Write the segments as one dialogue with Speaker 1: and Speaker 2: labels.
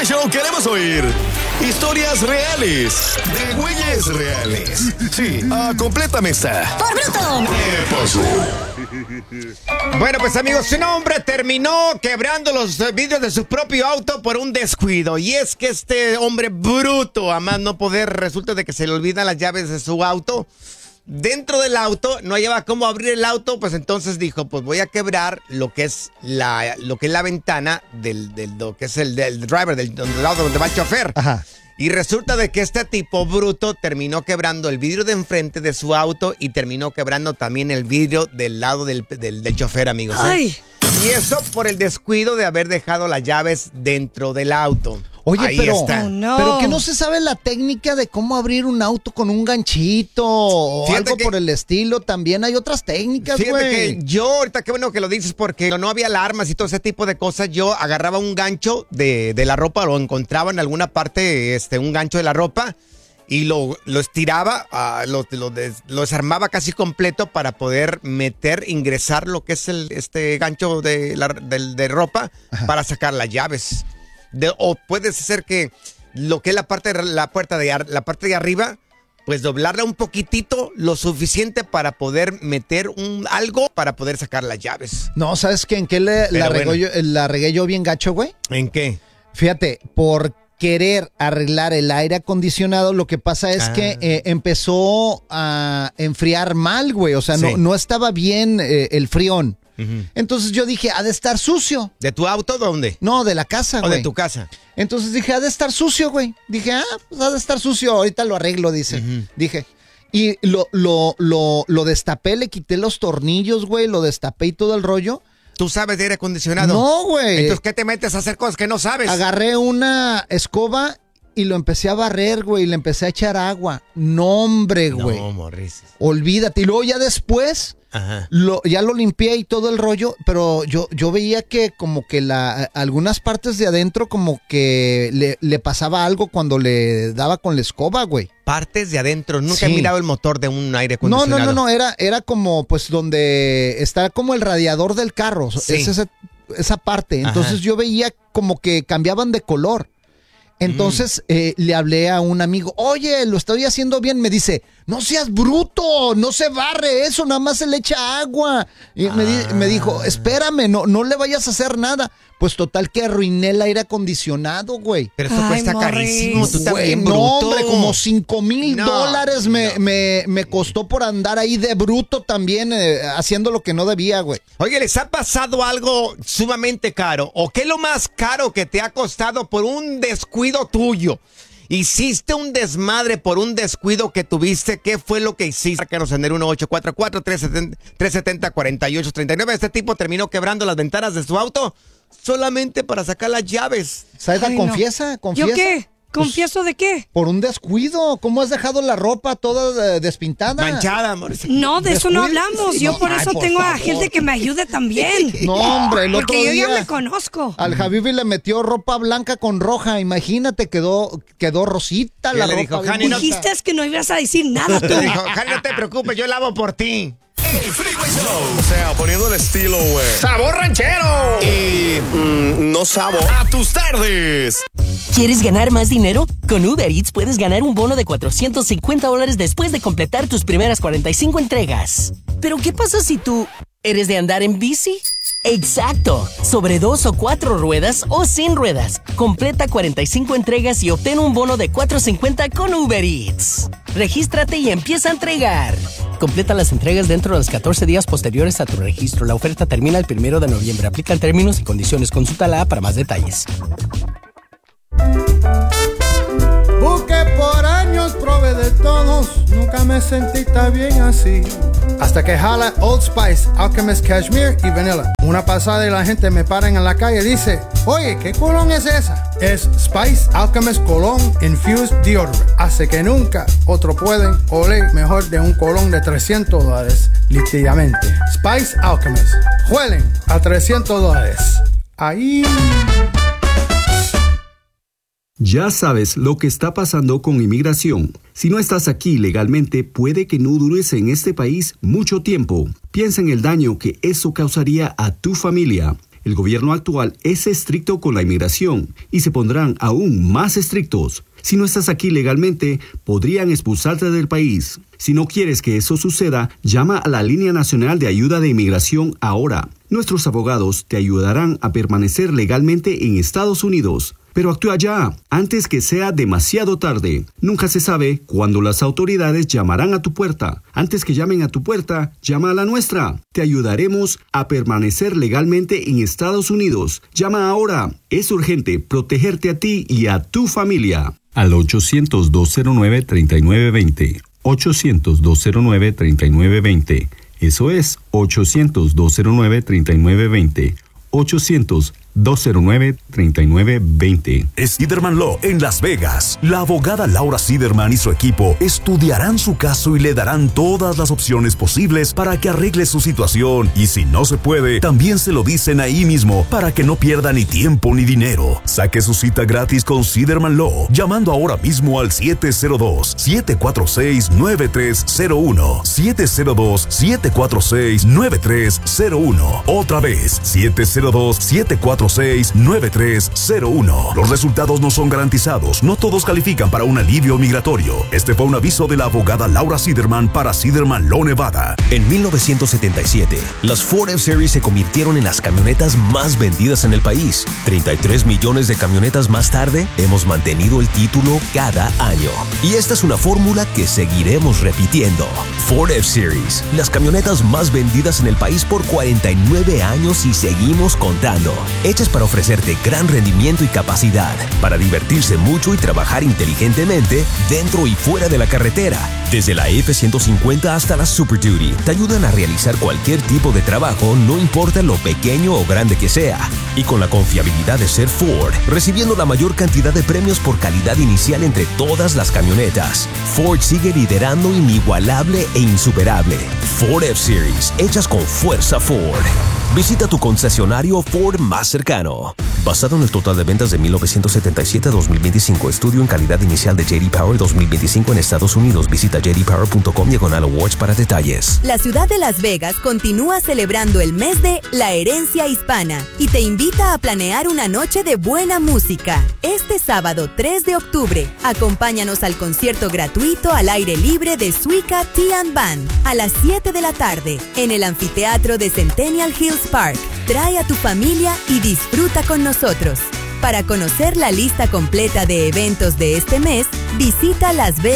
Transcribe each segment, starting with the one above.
Speaker 1: Show queremos oír historias reales de güeyes reales. Sí, completa mesa.
Speaker 2: ¡Por bruto!
Speaker 1: ¿Qué pasó?
Speaker 3: Bueno, pues amigos, un hombre terminó quebrando los vidrios de su propio auto por un descuido. Y es que este hombre bruto, a más no poder, resulta de que se le olvidan las llaves de su auto. Dentro del auto, no hallaba cómo abrir el auto, pues entonces dijo, pues voy a quebrar lo que es la ventana del driver, del lado donde va el chofer.
Speaker 4: Ajá.
Speaker 3: Y resulta de que este tipo bruto terminó quebrando el vidrio de enfrente de su auto y terminó quebrando también el vidrio del lado del chofer, amigos.
Speaker 2: ¡Ay!
Speaker 3: Y eso por el descuido de haber dejado las llaves dentro del auto.
Speaker 4: Oye,
Speaker 3: Ahí
Speaker 4: pero,
Speaker 3: está.
Speaker 2: Oh, no.
Speaker 4: pero que no se sabe la técnica de cómo abrir un auto con un ganchito o
Speaker 3: Fíjate
Speaker 4: algo
Speaker 3: que-
Speaker 4: por el estilo. También hay otras técnicas,
Speaker 3: Fíjate
Speaker 4: güey.
Speaker 3: que yo, ahorita qué bueno que lo dices, porque no había alarmas y todo ese tipo de cosas. Yo agarraba un gancho de la ropa, lo encontraba en alguna parte, un gancho de la ropa, y lo estiraba, lo desarmaba casi completo para poder ingresar lo que es este gancho de ropa. Ajá. Para sacar las llaves. O puede ser que lo que es la parte de arriba, pues doblarla un poquitito, lo suficiente para poder meter algo para poder sacar las llaves.
Speaker 4: No, ¿sabes qué? ¿En qué la regué yo bien gacho, güey?
Speaker 3: ¿En qué?
Speaker 4: Fíjate, por querer arreglar el aire acondicionado, lo que pasa es que empezó a enfriar mal, güey. O sea, sí. no estaba bien el frión. Uh-huh. Entonces yo dije, ha de estar sucio.
Speaker 3: ¿De tu auto dónde?
Speaker 4: No, de la casa, güey.
Speaker 3: ¿O de tu casa?
Speaker 4: Entonces dije, ha de estar sucio, güey. Dije, pues ha de estar sucio, ahorita lo arreglo, dice. Uh-huh. Dije. Y lo destapé, le quité los tornillos, güey, lo destapé y todo el rollo.
Speaker 3: ¿Tú sabes de aire acondicionado?
Speaker 4: No, güey.
Speaker 3: Entonces, ¿qué te metes a hacer cosas que no sabes?
Speaker 4: Agarré una escoba y lo empecé a barrer, güey, y le empecé a echar agua. No, hombre, güey.
Speaker 3: No, Morris.
Speaker 4: Olvídate. Y luego ya después, ya lo limpié y todo el rollo, pero yo veía que como que algunas partes de adentro como que le pasaba algo cuando le daba con la escoba, güey.
Speaker 3: Partes de adentro. Nunca he mirado el motor de un aire acondicionado.
Speaker 4: No. Era como, pues, donde está como el radiador del carro. Sí. Es esa parte. Entonces yo veía como que cambiaban de color. Entonces le hablé a un amigo, oye, lo estoy haciendo bien. Me dice, no seas bruto, no se barre eso, nada más se le echa agua. Y me dijo, espérame, no le vayas a hacer nada. Pues total que arruiné el aire acondicionado, güey.
Speaker 3: Pero eso cuesta carísimo, tú también, bruto.
Speaker 4: No, hombre, como $5,000 me costó por andar ahí de bruto también, haciendo lo que no debía, güey.
Speaker 3: Oye, ¿les ha pasado algo sumamente caro? ¿O qué es lo más caro que te ha costado por un descuido tuyo? ¿Hiciste un desmadre por un descuido que tuviste? ¿Qué fue lo que hiciste? Márcanos en el 1844-370-4839. Este tipo terminó quebrando las ventanas de su auto solamente para sacar las llaves.
Speaker 4: Saida, confiesa.
Speaker 2: ¿Yo qué? ¿Confieso de qué?
Speaker 4: Por un descuido. ¿Cómo has dejado la ropa toda despintada?
Speaker 3: Manchada, amor.
Speaker 2: No, de eso no hablamos. Yo por eso tengo a gente que me ayude también.
Speaker 4: No, hombre, el otro
Speaker 2: porque
Speaker 4: día...
Speaker 2: yo ya me conozco.
Speaker 4: Al Javibi le metió ropa blanca con roja. Imagínate, quedó rosita la ropa.
Speaker 3: Dijo,
Speaker 2: dijiste que no ibas a decir nada tú.
Speaker 3: Le dijo, Jani, no te preocupes, yo lavo por ti.
Speaker 1: El Freeway Show. O sea, poniendo el estilo, güey.
Speaker 3: ¡Sabor ranchero!
Speaker 1: Y no sabor a tus tardes.
Speaker 5: ¿Quieres ganar más dinero? Con Uber Eats puedes ganar un bono de $450 después de completar tus primeras 45 entregas. ¿Pero qué pasa si tú eres de andar en bici? ¡Exacto! Sobre 2 o 4 ruedas o sin ruedas. Completa 45 entregas y obtén un bono de $450 con Uber Eats. Regístrate y empieza a entregar. Completa las entregas dentro de los 14 días posteriores a tu registro. La oferta termina el 1 de noviembre. Aplican términos y condiciones. Consulta la app para más detalles.
Speaker 6: Busqué por años, probé de todos, nunca me sentí tan bien así. Hasta que jala Old Spice, Alchemist Cashmere y Vanilla. Una pasada y la gente me para en la calle y dice, oye, ¿qué colón es esa? Es Spice Alchemist Cologne Infused Deodorant. Hace que nunca otro pueden oler mejor de un colón de $300, literalmente. Spice Alchemist. Huelen a $300. Ahí...
Speaker 7: Ya sabes lo que está pasando con inmigración. Si no estás aquí legalmente, puede que no dures en este país mucho tiempo. Piensa en el daño que eso causaría a tu familia. El gobierno actual es estricto con la inmigración y se pondrán aún más estrictos. Si no estás aquí legalmente, podrían expulsarte del país. Si no quieres que eso suceda, llama a la Línea Nacional de Ayuda de Inmigración ahora. Nuestros abogados te ayudarán a permanecer legalmente en Estados Unidos. Pero actúa ya, antes que sea demasiado tarde. Nunca se sabe cuándo las autoridades llamarán a tu puerta. Antes que llamen a tu puerta, llama a la nuestra. Te ayudaremos a permanecer legalmente en Estados Unidos. Llama ahora. Es urgente protegerte a ti y a tu familia. Al 800-209-3920. 800-209-3920. Eso es 800-209-3920. 800-209-3920.
Speaker 8: Es Siderman Law en Las Vegas. La abogada Laura Siderman y su equipo estudiarán su caso y le darán todas las opciones posibles para que arregle su situación. Y si no se puede, también se lo dicen ahí mismo para que no pierda ni tiempo ni dinero. Saque su cita gratis con Siderman Law llamando ahora mismo al 702-746-9301. 702-746-9301. Otra vez, 702-746-9301. Los resultados no son garantizados. No todos califican para un alivio migratorio. Este fue un aviso de la abogada Laura Siderman para Siderman Law Nevada.
Speaker 9: En 1977, las Ford F-Series se convirtieron en las camionetas más vendidas en el país. 33 millones de camionetas más tarde, hemos mantenido el título cada año. Y esta es una fórmula que seguiremos repitiendo. Ford F-Series, las camionetas más vendidas en el país por 49 años y seguimos contando. Hechas para ofrecerte gran rendimiento y capacidad, para divertirse mucho y trabajar inteligentemente dentro y fuera de la carretera. Desde la F-150 hasta la Super Duty, te ayudan a realizar cualquier tipo de trabajo, no importa lo pequeño o grande que sea. Y con la confiabilidad de ser Ford, recibiendo la mayor cantidad de premios por calidad inicial entre todas las camionetas, Ford sigue liderando inigualable e insuperable. Ford F-Series, hechas con fuerza Ford. Visita tu concesionario Ford más cercano. Basado en el total de ventas de 1977 a 2025, estudio en calidad inicial de J.D. Power 2025 en Estados Unidos. Visita jdpower.com/awards para detalles.
Speaker 10: La ciudad de Las Vegas continúa celebrando el mes de la herencia hispana y te invita a planear una noche de buena música. Este sábado 3 de octubre, acompáñanos al concierto gratuito al aire libre de Suica Tea & Band a las 7 de la tarde en el anfiteatro de Centennial Hills Park. Trae a tu familia y disfruta con nosotros. Para conocer la lista completa de eventos de este mes, visita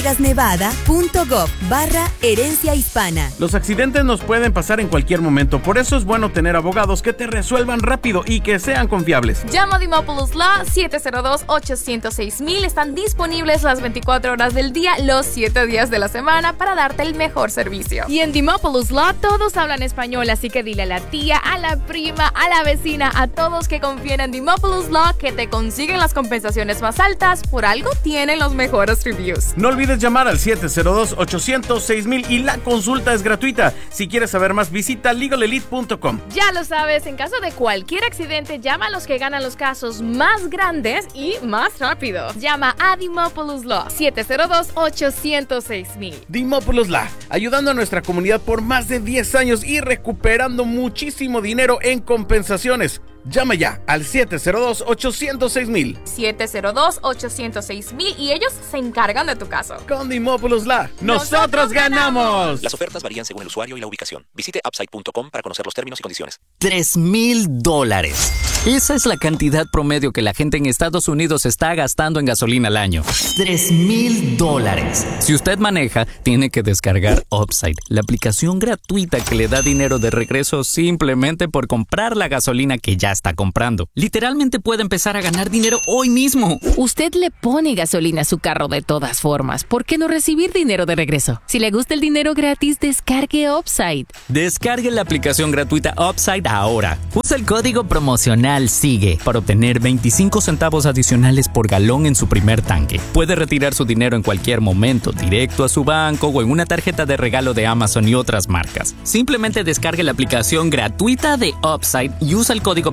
Speaker 10: lasvegasnevada.gov/herencia hispana.
Speaker 11: Los accidentes nos pueden pasar en cualquier momento, por eso es bueno tener abogados que te resuelvan rápido y que sean confiables.
Speaker 12: Llama a Dimopoulos Law 702-806-1000. Están disponibles las 24 horas del día, los 7 días de la semana para darte el mejor servicio. Y en Dimopoulos Law todos hablan español, así que dile a la tía, a la prima, a la vecina, a todos que confíen en Dimopoulos Law que te consiguen las compensaciones más altas. Por algo tienen los mejores reviews.
Speaker 11: No olvides llamar al 702-806-1000 y la consulta es gratuita. Si quieres saber más, visita legalelite.com.
Speaker 12: Ya lo sabes, en caso de cualquier accidente, llama a los que ganan los casos más grandes y más rápido. Llama a Dimopoulos Law 702-806-1000.
Speaker 11: Dimopoulos Law, ayudando a nuestra comunidad por más de 10 años y recuperando muchísimo dinero en compensaciones. Llama ya al 702-806-1000.
Speaker 12: 702-806-1000 y ellos se encargan de tu caso.
Speaker 11: Con Dimopoulos Law, nosotros ganamos.
Speaker 9: Las ofertas varían según el usuario y la ubicación. Visite upside.com para conocer los términos y condiciones.
Speaker 13: $3,000. Esa es la cantidad promedio que la gente en Estados Unidos está gastando en gasolina al año. $3,000. Si usted maneja, tiene que descargar Upside, la aplicación gratuita que le da dinero de regreso simplemente por comprar la gasolina que ya está comprando. Literalmente puede empezar a ganar dinero hoy mismo.
Speaker 14: Usted le pone gasolina a su carro de todas formas. ¿Por qué no recibir dinero de regreso? Si le gusta el dinero gratis, descargue Upside.
Speaker 13: Descargue la aplicación gratuita Upside ahora. Usa el código promocional SIGUE para obtener 25 centavos adicionales por galón en su primer tanque. Puede retirar su dinero en cualquier momento, directo a su banco o en una tarjeta de regalo de Amazon y otras marcas. Simplemente descargue la aplicación gratuita de Upside y usa el código promocional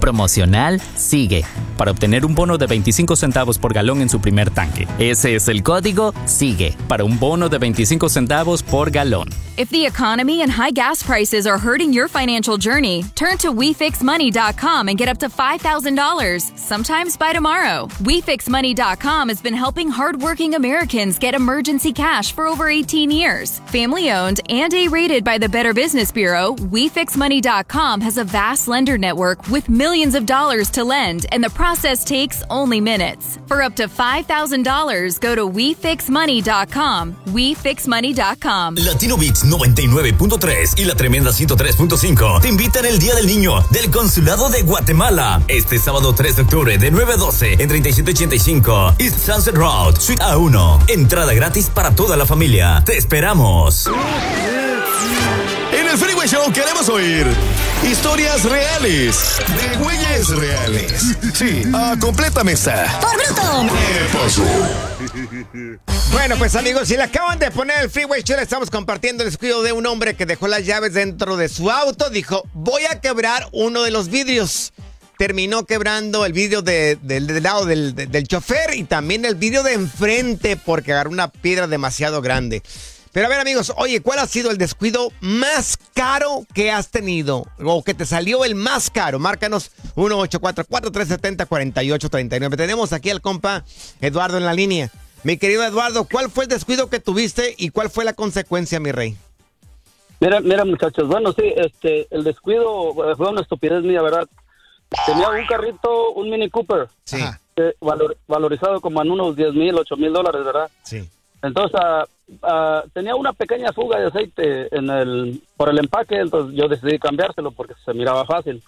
Speaker 13: promocional sigue para obtener un bono de 25 centavos por galón en su primer tanque. Ese es el código SIGUE para un bono de 25 centavos por galón.
Speaker 15: If the economy and high gas prices are hurting your financial journey, turn to WeFixMoney.com and get up to $5,000, sometimes by tomorrow. WeFixMoney.com has been helping hardworking Americans get emergency cash for over 18 years. Family-owned and A-rated by the Better Business Bureau, WeFixMoney.com has a vast lender network with millions of dollars to lend, and the process takes only minutes. For up to $5,000, go to WeFixMoney.com. WeFixMoney.com.
Speaker 16: Latino Beats 99.3 y la tremenda 103.5 te invitan el Día del Niño del Consulado de Guatemala este sábado 3 de octubre de 9 a 12 en 3785 East Sunset Road, Suite A1. Entrada gratis para toda la familia. Te esperamos.
Speaker 1: En el Freeway Show queremos oír historias reales de güeyes reales. Sí, a completa mesa.
Speaker 10: ¡Por bruto!
Speaker 1: ¿Qué pasó?
Speaker 3: Bueno, pues amigos, si le acaban de poner el Freeway Show, le estamos compartiendo el descuido de un hombre que dejó las llaves dentro de su auto. Dijo, voy a quebrar uno de los vidrios. Terminó quebrando el vidrio del lado del chofer y también el vidrio de enfrente porque agarró una piedra demasiado grande. Pero a ver, amigos, oye, ¿cuál ha sido el descuido más caro que has tenido? O que te salió el más caro. Márcanos 1-844-370-4839. Tenemos aquí al compa Eduardo en la línea. Mi querido Eduardo, ¿cuál fue el descuido que tuviste y cuál fue la consecuencia, mi rey?
Speaker 17: Mira, muchachos, bueno, sí, el descuido fue una estupidez mía, ¿verdad? Tenía un carrito, un Mini Cooper,
Speaker 3: sí,
Speaker 17: valorizado como en unos $10,000, $8,000, ¿verdad?
Speaker 3: Sí.
Speaker 17: Entonces, tenía una pequeña fuga de aceite por el empaque, entonces yo decidí cambiárselo porque se miraba fácil.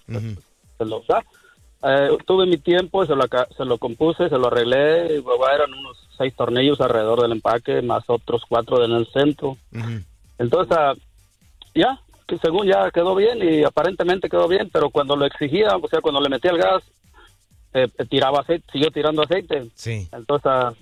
Speaker 17: Tuve mi tiempo, se lo compuse, se lo arreglé, y eran unos 6 tornillos alrededor del empaque, más otros 4 en el centro. Entonces, ya, que según ya quedó bien y aparentemente quedó bien, pero cuando lo exigía, o sea, cuando le metía el gas, tiraba aceite, siguió tirando aceite.
Speaker 3: Sí.
Speaker 17: Entonces,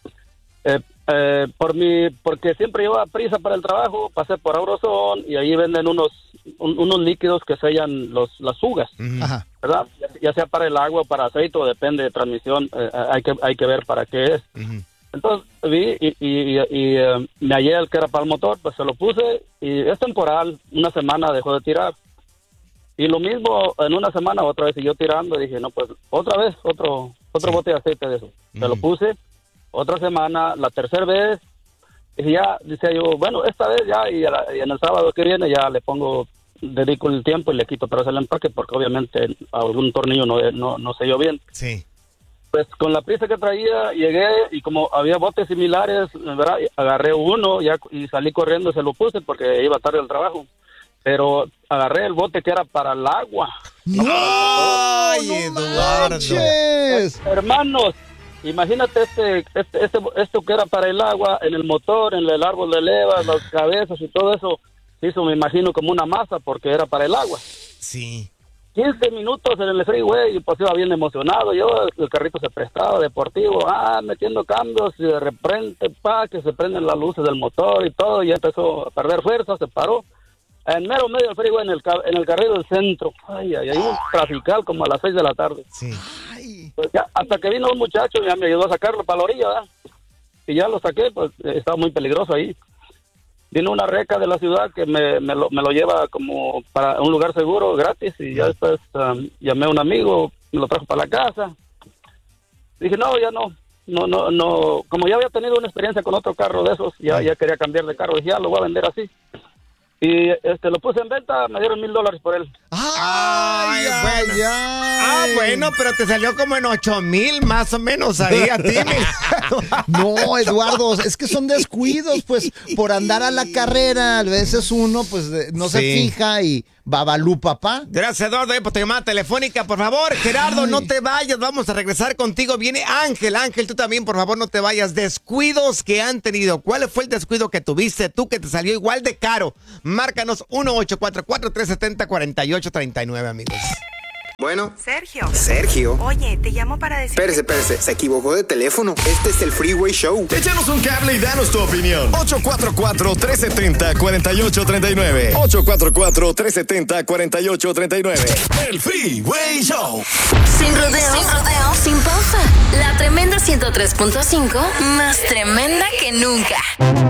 Speaker 17: porque siempre llevaba prisa para el trabajo, pasé por Aurizon y ahí venden unos líquidos que sellan las fugas, ¿verdad? Ya sea para el agua o para aceite, o depende de transmisión, hay que ver para qué es. Entonces vi y me hallé el que era para el motor, pues se lo puse y es temporal, una semana dejó de tirar. Y lo mismo, en una semana otra vez siguió tirando, y dije, no, pues otra vez, otro bote de aceite de eso. Se lo puse, otra semana, la tercera vez, y ya, decía yo, bueno, esta vez ya, y en el sábado que viene ya dedico el tiempo y le quito otra vez el empaque, porque obviamente algún tornillo no selló bien.
Speaker 3: Sí.
Speaker 17: Pues con la prisa que traía, llegué, y como había botes similares, ¿verdad? Agarré uno y salí corriendo, se lo puse porque iba tarde al trabajo. Pero agarré el bote que era para el agua.
Speaker 3: ¡Ay, Eduardo!
Speaker 17: Hermanos, imagínate esto que era para el agua, en el motor, en el árbol de levas, las cabezas y todo eso, se hizo, me imagino, como una masa porque era para el agua.
Speaker 3: Sí.
Speaker 17: 15 minutos en el freeway y pues iba bien emocionado. Yo, el carrito se prestaba, deportivo, metiendo cambios, y de repente, que se prenden las luces del motor y todo, y empezó a perder fuerza, se paró. En mero medio del freeway, en el carril del centro. Ay, un trafical como a las 6 de la tarde.
Speaker 3: Sí.
Speaker 17: Pues ya, hasta que vino un muchacho, ya me ayudó a sacarlo para la orilla, ¿verdad? Y ya lo saqué, pues estaba muy peligroso ahí. Vino una reca de la ciudad que me lo lleva como para un lugar seguro, gratis, y ya después llamé a un amigo, me lo trajo para la casa. Dije, no, como ya había tenido una experiencia con otro carro de esos, ya quería cambiar de carro, dije, ya lo voy a vender así. Y lo puse en venta, me dieron $1,000 por él.
Speaker 3: Bueno, pero te salió como en 8,000 más o menos ahí a ti.
Speaker 4: No, Eduardo, es que son descuidos, pues, por andar a la carrera. A veces uno, pues, no se fija y babalú, papá.
Speaker 3: Gracias, Eduardo, por tu llamada telefónica. Por favor, Gerardo, no te vayas, vamos a regresar contigo. Viene Ángel, tú también, por favor, no te vayas. Descuidos que han tenido. ¿Cuál fue el descuido que tuviste tú que te salió igual de caro? Márcanos 1-844-370-4839, amigos.
Speaker 18: Bueno.
Speaker 19: Sergio.
Speaker 18: Oye, te llamo para decir...
Speaker 19: Espérese, se equivocó de teléfono. Este es el Freeway Show.
Speaker 1: Échanos un cable y danos tu opinión. 844-370-4839. 844-370-4839. El Freeway Show.
Speaker 20: Sin rodeos, sin pausa. La tremenda 103.5, más tremenda que nunca.